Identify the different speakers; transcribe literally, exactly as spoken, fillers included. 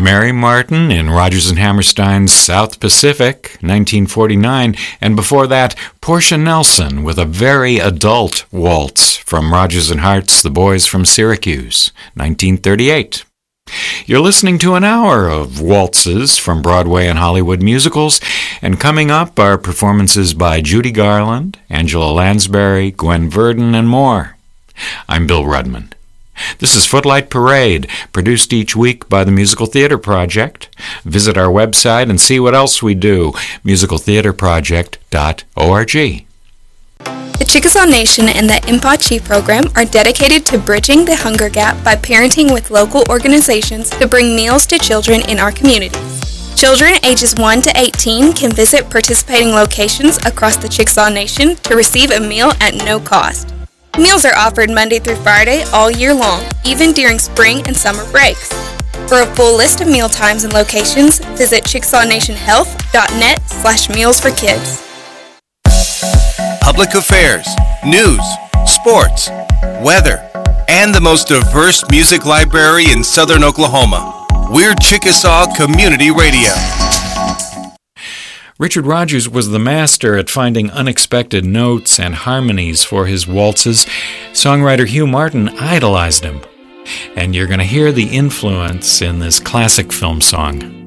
Speaker 1: Mary Martin in Rodgers and Hammerstein's South Pacific, nineteen forty-nine, and before that, Portia Nelson with a very adult waltz from Rodgers and Hart's The Boys from Syracuse, nineteen thirty-eight. You're listening to an hour of waltzes from Broadway and Hollywood musicals, and coming up are performances by Judy Garland, Angela Lansbury, Gwen Verdon, and more. I'm Bill Rudman. This is Footlight Parade, produced each week by the Musical Theater Project. Visit our website and see what else we do, musical theater project dot org.
Speaker 2: The Chickasaw Nation and the Impachi program are dedicated to bridging the hunger gap by parenting with local organizations to bring meals to children in our communities. Children ages one to eighteen can visit participating locations across the Chickasaw Nation to receive a meal at no cost. Meals are offered Monday through Friday all year long, even during spring and summer breaks. For a full list of meal times and locations, visit chickasaw nation health dot net slash meals for kids.
Speaker 3: Public affairs, news, sports, weather, and the most diverse music library in southern Oklahoma. We're Chickasaw Community Radio.
Speaker 1: Richard Rodgers was the master at finding unexpected notes and harmonies for his waltzes. Songwriter Hugh Martin idolized him. And you're going to hear the influence in this classic film song.